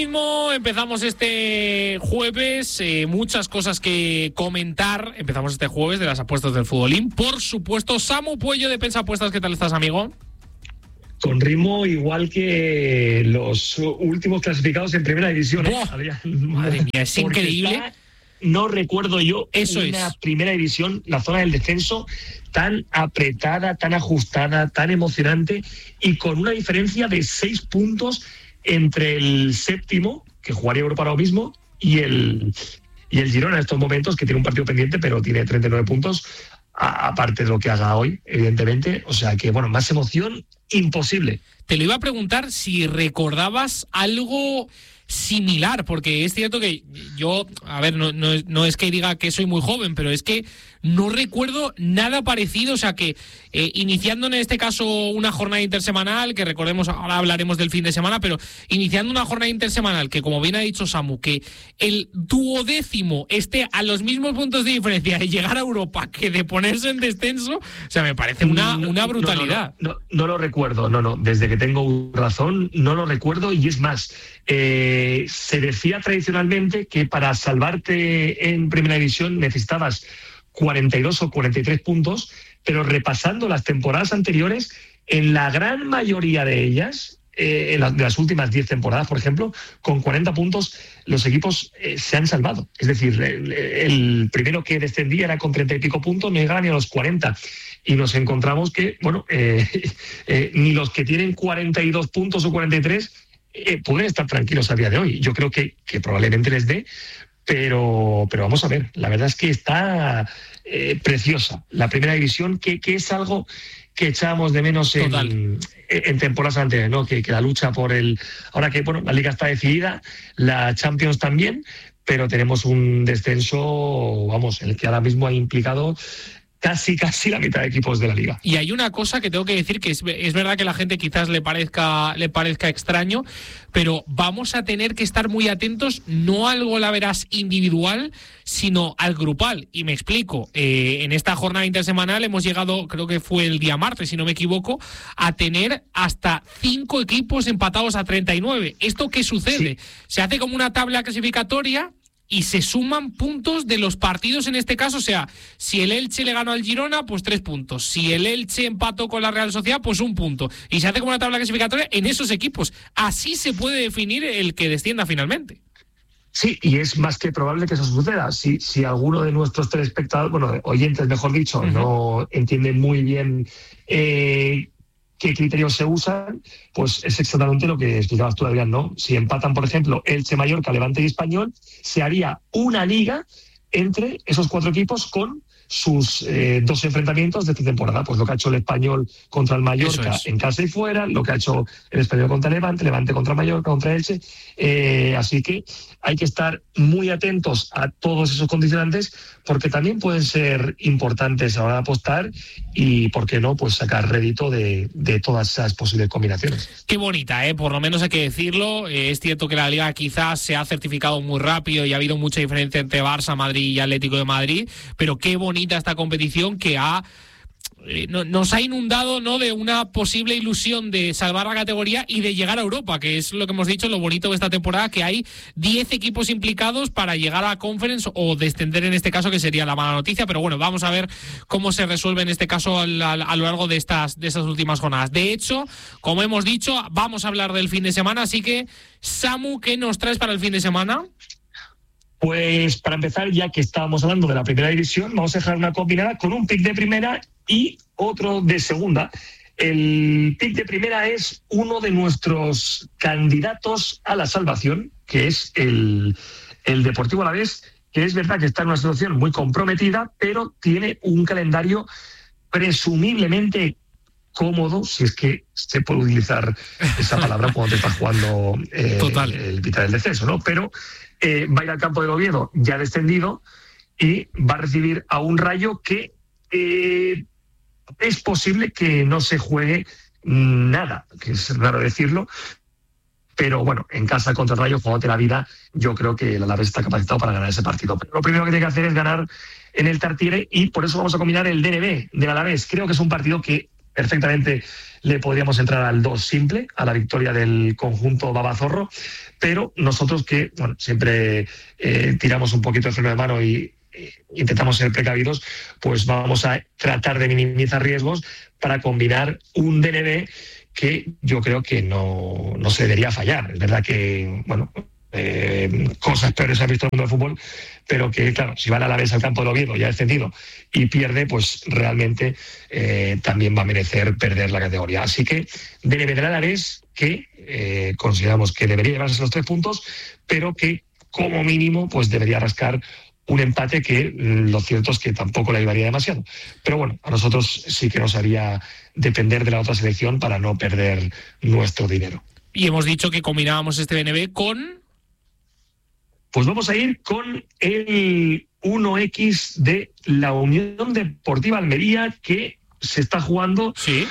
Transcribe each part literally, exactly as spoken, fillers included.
mismo empezamos este jueves, eh, muchas cosas que comentar. Empezamos este jueves de las apuestas del futbolín. Por supuesto, Samu Puello de Pensa Apuestas, ¿qué tal estás, amigo? Con ritmo igual que los últimos clasificados en primera división. ¿eh? Madre mía, es increíble. Está, no recuerdo yo Eso una es. primera división, la zona del descenso, tan apretada, tan ajustada, tan emocionante y con una diferencia de seis puntos entre el séptimo, que jugaría Europa ahora mismo, y el, y el Girona en estos momentos, que tiene un partido pendiente, pero tiene treinta y nueve puntos, a, aparte de lo que haga hoy, evidentemente. O sea que, bueno, más emoción imposible. Te lo iba a preguntar si recordabas algo similar, porque es cierto que yo, a ver, no, no, no es que diga que soy muy joven, pero es que no recuerdo nada parecido. O sea que eh, iniciando en este caso una jornada intersemanal, que recordemos, ahora hablaremos del fin de semana, pero iniciando una jornada intersemanal que, como bien ha dicho Samu, que el duodécimo esté a los mismos puntos de diferencia de llegar a Europa que de ponerse en descenso, o sea, me parece una, no, una brutalidad. No no, no, no, no lo recuerdo, no, no, desde que tengo razón no lo recuerdo, y es más, eh, se decía tradicionalmente que para salvarte en primera división necesitabas cuarenta y dos o cuarenta y tres puntos, pero repasando las temporadas anteriores, en la gran mayoría de ellas, eh, en la, de las últimas diez temporadas, por ejemplo, con cuarenta puntos los equipos eh, se han salvado. Es decir, el, el primero que descendía era con treinta y pico puntos, no llegaba ni a los cuarenta. Y nos encontramos que, bueno, eh, eh, ni los que tienen cuarenta y dos puntos o cuarenta y tres eh, pueden estar tranquilos a día de hoy. Yo creo que, que probablemente les dé, pero, pero vamos a ver. La verdad es que está eh, preciosa la primera división, que, que es algo que echábamos de menos en, en temporadas anteriores, ¿no? Que, que la lucha por el... Ahora que, bueno, la Liga está decidida, la Champions también, pero tenemos un descenso, vamos, en el que ahora mismo ha implicado casi, casi la mitad de equipos de la Liga. Y hay una cosa que tengo que decir, que es, es verdad que a la gente quizás le parezca, le parezca extraño, pero vamos a tener que estar muy atentos, no al golaveras individual, sino al grupal. Y me explico, eh, en esta jornada intersemanal hemos llegado, creo que fue el día martes, si no me equivoco, a tener hasta cinco equipos empatados a treinta y nueve. ¿Esto qué sucede? Sí. Se hace como una tabla clasificatoria y se suman puntos de los partidos en este caso. O sea, si el Elche le ganó al Girona, pues tres puntos. Si el Elche empató con la Real Sociedad, pues un punto. Y se hace como una tabla clasificatoria en esos equipos. Así se puede definir el que descienda finalmente. Sí, y es más que probable que eso suceda. Si, si alguno de nuestros telespectadores, bueno, oyentes mejor dicho, uh-huh. no entiende muy bien eh, qué criterios se usan, pues es exactamente lo que explicabas tú, Adrián, ¿no? Si empatan, por ejemplo, Elche, Mallorca, Levante y Español, se haría una liga entre esos cuatro equipos con sus eh, dos enfrentamientos de esta temporada. Pues lo que ha hecho el Español contra el Mallorca es. en casa y fuera, lo que ha hecho el Español contra el Levante, Levante contra Mallorca, contra Elche. Eh, así que hay que estar muy atentos a todos esos condicionantes, porque también pueden ser importantes a la hora de apostar y, ¿por qué no?, pues sacar rédito de, de todas esas posibles combinaciones. Qué bonita, ¿eh? Por lo menos hay que decirlo. Eh, es cierto que la Liga quizás se ha certificado muy rápido y ha habido mucha diferencia entre Barça, Madrid y Atlético de Madrid, pero qué bonita esta competición que ha eh, no, nos ha inundado, ¿no?, de una posible ilusión de salvar la categoría y de llegar a Europa, que es lo que hemos dicho, lo bonito de esta temporada, que hay diez equipos implicados para llegar a la Conference o descender en este caso, que sería la mala noticia. Pero bueno, vamos a ver cómo se resuelve en este caso a, a, a lo largo de estas, de estas últimas jornadas. De hecho, como hemos dicho, vamos a hablar del fin de semana, así que, Samu, ¿qué nos traes para el fin de semana? Pues para empezar, ya que estábamos hablando de la primera división, vamos a dejar una combinada con un pick de primera y otro de segunda. El pick de primera es uno de nuestros candidatos a la salvación, que es el, el Deportivo Alavés, que es verdad que está en una situación muy comprometida, pero tiene un calendario presumiblemente cómodo, si es que se puede utilizar esa palabra cuando te estás jugando eh, Total. el vital del descenso, ¿no? Pero Eh, va a ir al campo del Oviedo, ya descendido, y va a recibir a un Rayo que eh, es posible que no se juegue nada, que es raro decirlo, pero bueno, en casa contra el Rayo, jugándote la vida, yo creo que el Alavés está capacitado para ganar ese partido. Pero lo primero que tiene que hacer es ganar en el Tartiere, y por eso vamos a combinar el D N B del Alavés. Creo que es un partido que perfectamente le podríamos entrar al dos simple, a la victoria del conjunto babazorro, pero nosotros que bueno, siempre eh, tiramos un poquito el freno de mano y eh, intentamos ser precavidos, pues vamos a tratar de minimizar riesgos para combinar un D N B que yo creo que no, no se debería fallar. Es verdad que, bueno, eh, cosas peores se han visto en el mundo del fútbol, pero que, claro, si va a la vez al campo de Oviedo ya descendido y pierde, pues realmente eh, también va a merecer perder la categoría. Así que D N B del Alavés, que eh, consideramos que debería llevarse los tres puntos, pero que como mínimo pues debería rascar un empate que lo cierto es que tampoco le ayudaría demasiado. Pero bueno, a nosotros sí que nos haría depender de la otra selección para no perder nuestro dinero. Y hemos dicho que combinábamos este D N B con... Pues vamos a ir con el uno equis de la Unión Deportiva Almería, que se está jugando ¿Sí?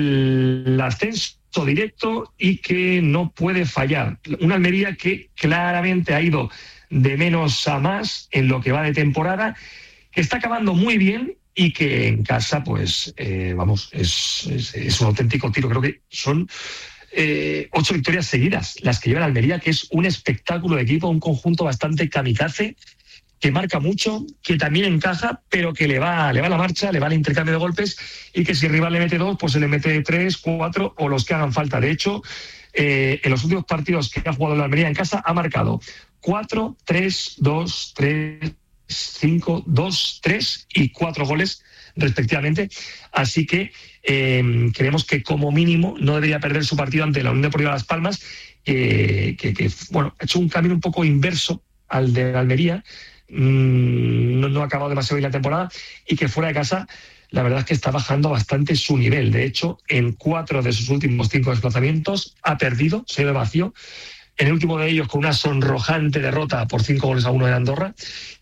el ascenso directo y que no puede fallar. Una Almería que claramente ha ido de menos a más en lo que va de temporada, que está acabando muy bien y que en casa, pues, eh, vamos, es, es, es un auténtico tiro. Creo que son eh, ocho victorias seguidas las que lleva la Almería, que es un espectáculo de equipo, un conjunto bastante kamikaze, que marca mucho, que también encaja, pero que le va, le va la marcha, le va el intercambio de golpes y que si el rival le mete dos, pues se le mete tres, cuatro o los que hagan falta. De hecho, eh, en los últimos partidos que ha jugado la Almería en casa ha marcado cuatro, tres, dos, tres, cinco, dos, tres y cuatro goles respectivamente. Así que eh, creemos que como mínimo no debería perder su partido ante la Unión Deportiva Las Palmas, eh, que, que bueno, ha hecho un camino un poco inverso al de la Almería. Mm, no, no ha acabado demasiado bien la temporada y que fuera de casa la verdad es que está bajando bastante su nivel. De hecho, en cuatro de sus últimos cinco desplazamientos ha perdido, se ve vacío. En el último de ellos con una sonrojante derrota por cinco goles a uno de Andorra.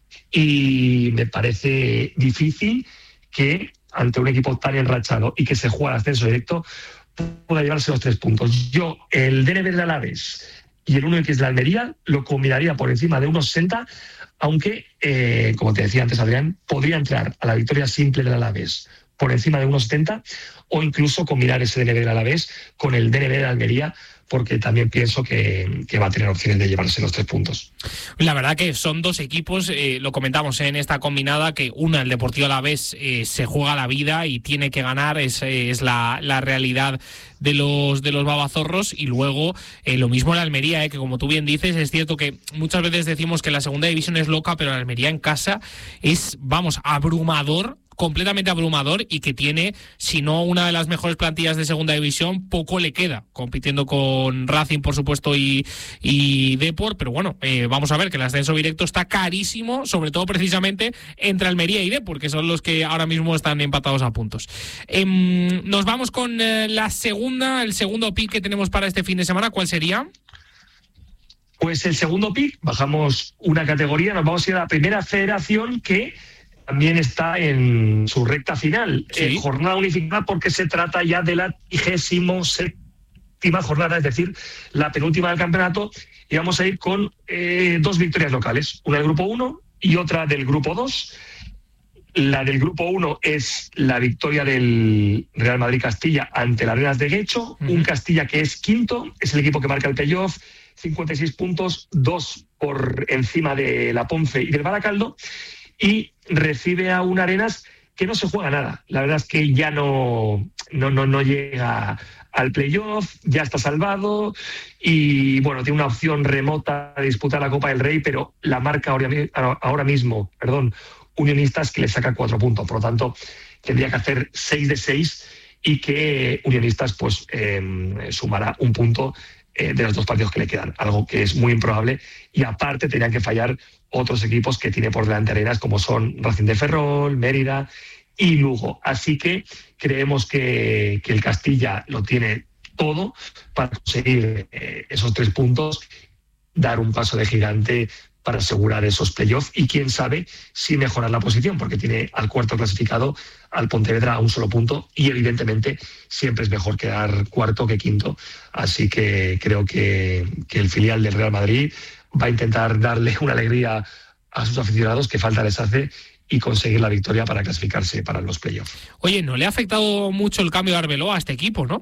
Y me parece difícil que ante un equipo tan enrachado y que se juega al ascenso directo pueda llevarse los tres puntos. Yo, el D N B del Alavés y el uno equis de la Almería lo combinaría por encima de uno sesenta, aunque, eh, como te decía antes, Adrián, podría entrar a la victoria simple del Alavés por encima de uno setenta o incluso combinar ese D N B del Alavés con el D N B de la Almería, porque también pienso que, que va a tener opciones de llevarse los tres puntos. La verdad que son dos equipos, eh, lo comentamos en esta combinada, que una, el Deportivo Alavés, eh, se juega la vida y tiene que ganar, es, es la, la realidad de los de los babazorros, y luego eh, lo mismo en la Almería, eh, que como tú bien dices, es cierto que muchas veces decimos que la segunda división es loca, pero la Almería en casa es, vamos, abrumador, completamente abrumador, y que tiene, si no una de las mejores plantillas de segunda división, poco le queda, compitiendo con Racing, por supuesto, y, y Depor, pero bueno, eh, vamos a ver que el ascenso directo está carísimo, sobre todo precisamente entre Almería y Depor, que son los que ahora mismo están empatados a puntos. Eh, nos vamos con eh, la segunda, el segundo pick que tenemos para este fin de semana. ¿Cuál sería? Pues el segundo pick, bajamos una categoría, nos vamos a ir a la primera federación, que también está en su recta final. ¿Sí? Eh, jornada unificada, porque se trata ya de la trigésimo séptima jornada, es decir, la penúltima del campeonato, y vamos a ir con eh, dos victorias locales, una del grupo uno y otra del grupo dos. La del grupo uno es la victoria del Real Madrid Castilla ante las Arenas de Guecho, uh-huh. un Castilla que es quinto, es el equipo que marca el playoff, cincuenta y seis puntos, dos por encima de la Ponce y del Baracaldo, y recibe a un Arenas que no se juega nada. La verdad es que ya no, no, no, no llega al playoff, ya está salvado y bueno, tiene una opción remota de disputar la Copa del Rey, pero la marca ahora, ahora mismo, perdón, Unionistas, que le saca cuatro puntos. Por lo tanto, tendría que hacer seis de seis y que Unionistas pues eh, sumará un punto eh, de los dos partidos que le quedan, algo que es muy improbable, y aparte tendrían que fallar otros equipos que tiene por delante Arenas, como son Racing de Ferrol, Mérida y Lugo. Así que creemos que, que el Castilla lo tiene todo para conseguir eh, esos tres puntos, dar un paso de gigante para asegurar esos playoffs y quién sabe si mejorar la posición, porque tiene al cuarto clasificado, al Pontevedra, a un solo punto, y evidentemente siempre es mejor quedar cuarto que quinto. Así que creo que, que el filial del Real Madrid va a intentar darle una alegría a sus aficionados que falta les hace, y conseguir la victoria para clasificarse para los playoffs. Oye, ¿no le ha afectado mucho el cambio de Arbeloa a este equipo, no?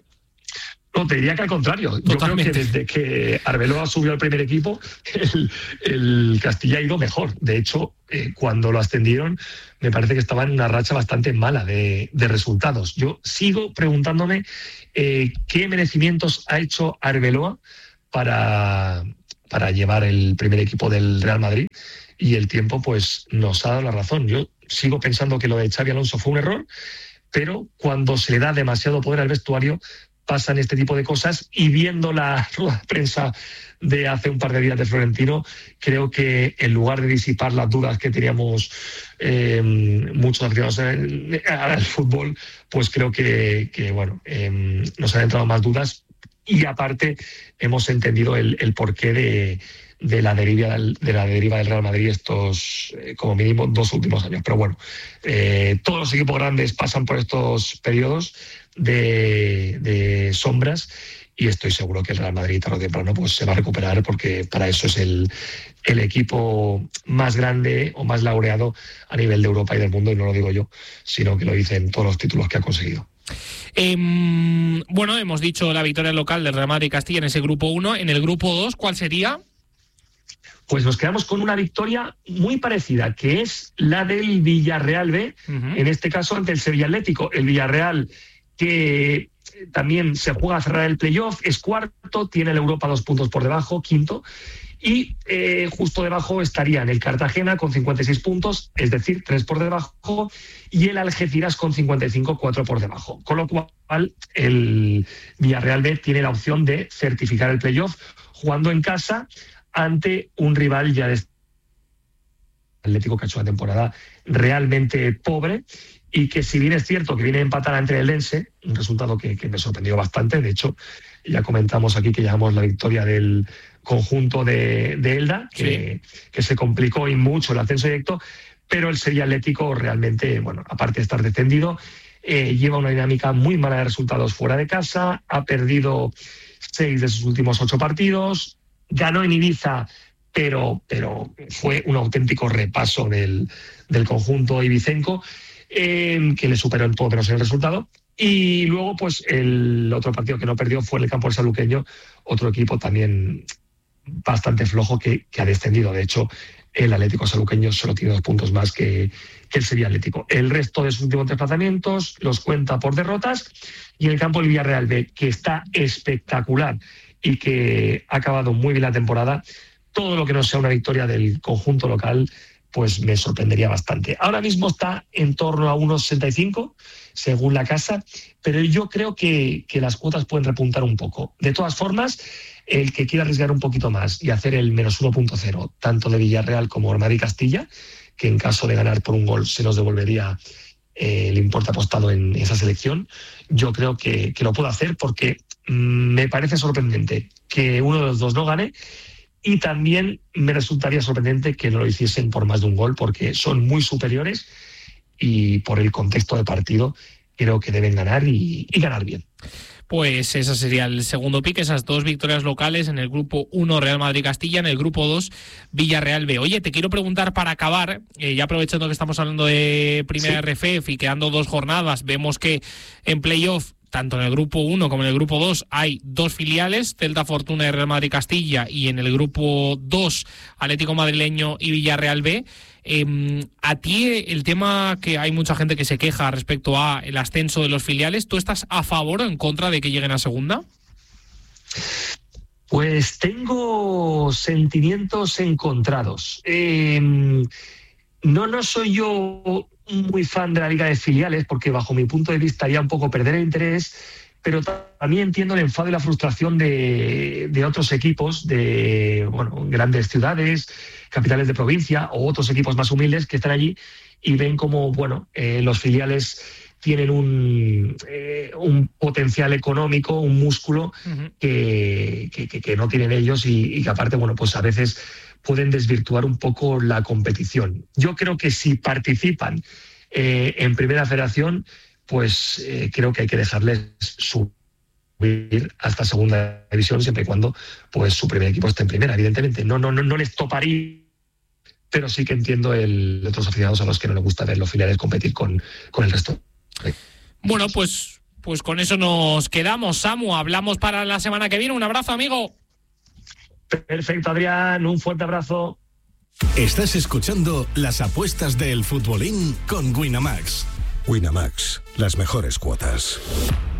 No, te diría que al contrario. Totalmente. Yo creo que desde que Arbeloa subió al primer equipo, el, el Castilla ha ido mejor. De hecho, eh, cuando lo ascendieron, me parece que estaba en una racha bastante mala de, de resultados. Yo sigo preguntándome eh, qué merecimientos ha hecho Arbeloa para, para llevar el primer equipo del Real Madrid, y el tiempo pues nos ha dado la razón. Yo sigo pensando que lo de Xabi Alonso fue un error, pero cuando se le da demasiado poder al vestuario, pasan este tipo de cosas, y viendo la rueda de prensa de hace un par de días de Florentino, creo que en lugar de disipar las dudas que teníamos eh, muchos aficionados al fútbol, pues creo que, que bueno, eh, nos han entrado más dudas, y aparte hemos entendido el, el porqué de, de, la deriva, de la deriva del Real Madrid estos, eh, como mínimo, dos últimos años. Pero bueno, eh, todos los equipos grandes pasan por estos periodos de, de sombras, y estoy seguro que el Real Madrid tarde o temprano pues se va a recuperar, porque para eso es el, el equipo más grande o más laureado a nivel de Europa y del mundo, y no lo digo yo, sino que lo dicen todos los títulos que ha conseguido. Eh, bueno, hemos dicho la victoria local del Real Madrid Castilla en ese grupo uno. En el grupo dos, ¿cuál sería? Pues nos quedamos con una victoria muy parecida, que es la del Villarreal B, uh-huh. En este caso ante el Sevilla Atlético. El Villarreal, que también se juega a cerrar el playoff, es cuarto, tiene el Europa dos puntos por debajo, quinto, y eh, justo debajo estarían el Cartagena con cincuenta y seis puntos, es decir, tres por debajo, y el Algeciras con cincuenta y cinco, cuatro por debajo. Con lo cual, el Villarreal B tiene la opción de certificar el playoff jugando en casa ante un rival ya de Atlético, que ha hecho una temporada realmente pobre, y que, si bien es cierto que viene a empatar ante el Lense, un resultado que, que me sorprendió bastante. De hecho, ya comentamos aquí que llevamos la victoria del conjunto de, de Elda, que, sí. que se complicó y mucho el ascenso directo, pero el Sevilla Atlético realmente, bueno, aparte de estar descendido, eh, lleva una dinámica muy mala de resultados fuera de casa, ha perdido seis de sus últimos ocho partidos, ganó en Ibiza, pero, pero fue un auténtico repaso del, del conjunto ibicenco, eh, que le superó en todo menos en el resultado. Y luego, pues, el otro partido que no perdió fue en el campo del Sanluqueño, otro equipo también bastante flojo que, que ha descendido. De hecho, el Atlético Sanluqueño solo tiene dos puntos más que, que el Sevilla Atlético. El resto de sus últimos desplazamientos los cuenta por derrotas, y en el campo del Villarreal B, que está espectacular y que ha acabado muy bien la temporada, todo lo que no sea una victoria del conjunto local pues me sorprendería bastante. Ahora mismo está en torno a unos sesenta y cinco, según la casa, pero yo creo que, que las cuotas pueden repuntar un poco. De todas formas, el que quiera arriesgar un poquito más y hacer el menos uno punto cero, tanto de Villarreal como de Madrid Castilla, que en caso de ganar por un gol se nos devolvería eh, el importe apostado en esa selección, yo creo que, que lo puedo hacer, porque mmm, me parece sorprendente que uno de los dos no gane. Y también me resultaría sorprendente que no lo hiciesen por más de un gol, porque son muy superiores y por el contexto de partido creo que deben ganar y, y ganar bien. Pues ese sería el segundo pick, esas dos victorias locales en el grupo uno Real Madrid-Castilla, en el grupo dos Villarreal B. Oye, te quiero preguntar para acabar, eh, ya aprovechando que estamos hablando de Primera sí. R F F y quedando dos jornadas, vemos que en playoff, tanto en el grupo uno como en el grupo dos, hay dos filiales, Celta Fortuna y Real Madrid Castilla, y en el grupo dos, Atlético Madrileño y Villarreal B. Eh, a ti el tema, que hay mucha gente que se queja respecto a el ascenso de los filiales, ¿tú estás a favor o en contra de que lleguen a segunda? Pues tengo sentimientos encontrados. Eh, no, no soy yo muy fan de la liga de filiales, porque bajo mi punto de vista haría un poco perder el interés, pero también entiendo el enfado y la frustración de, de otros equipos de bueno, grandes ciudades, capitales de provincia, o otros equipos más humildes que están allí y ven como bueno, eh, los filiales tienen un, eh, un potencial económico, un músculo uh-huh. que, que, que no tienen ellos, y, y que aparte, bueno, pues a veces pueden desvirtuar un poco la competición. Yo creo que si participan eh, en Primera Federación, pues eh, creo que hay que dejarles subir hasta Segunda División, siempre y cuando pues su primer equipo esté en Primera, evidentemente. No, no, no, no les toparía pero sí que entiendo el otros aficionados a los que no les gusta ver los filiales competir con, con el resto. Bueno, pues, pues con eso nos quedamos, Samu. Hablamos para la semana que viene. Un abrazo, amigo. Perfecto, Adrián. Un fuerte abrazo. Estás escuchando las apuestas del futbolín con Winamax. Winamax, las mejores cuotas.